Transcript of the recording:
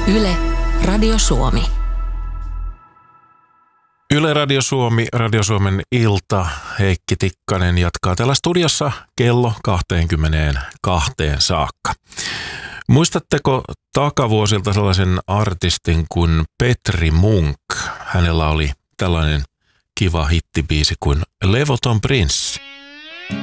Yle, Radio Suomi. Yle Radio Suomi, Radio Suomen ilta. Heikki Tikkanen jatkaa täällä studiossa kello 22 saakka. Muistatteko takavuosilta sellaisen artistin kuin Petri Munk? Hänellä oli tällainen kiva hittibiisi kuin Levoton Prinssi.